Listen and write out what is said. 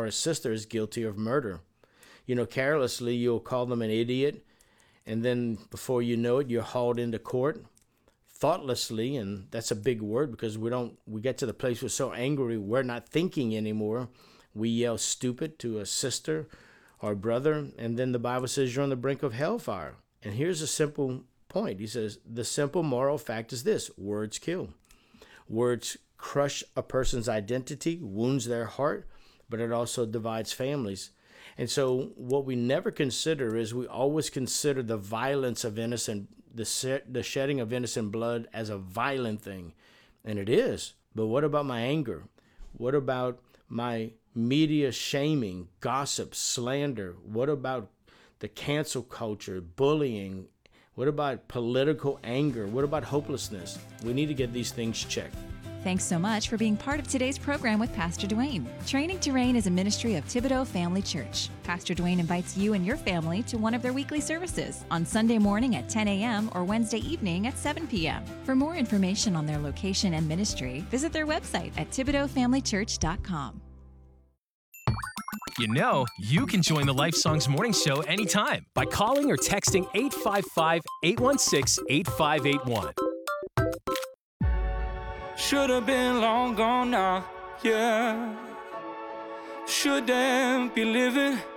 or a sister is guilty of murder. Carelessly, you'll call them an idiot, and then before you know it, you're hauled into court. Thoughtlessly, and that's a big word because we get to the place we're so angry we're not thinking anymore. We yell stupid to a sister or brother, and then the Bible says you're on the brink of hellfire. And here's a simple point. He says, the simple moral fact is this: words kill. Words crush a person's identity, wounds their heart, but it also divides families. And so what we never consider is we always consider the violence of the shedding of innocent blood as a violent thing. And it is. But what about my anger? What about my media shaming, gossip, slander? What about the cancel culture, bullying? What about political anger? What about hopelessness? We need to get these things checked. Thanks so much for being part of today's program with Pastor Dwayne. Training to Reign is a ministry of Thibodaux Family Church. Pastor Dwayne invites you and your family to one of their weekly services on Sunday morning at 10 a.m. or Wednesday evening at 7 p.m. For more information on their location and ministry, visit their website at ThibodauxFamilyChurch.com. You can join the Life Songs Morning Show anytime by calling or texting 855-816-8581. Should have been long gone now, yeah. Shouldn't be living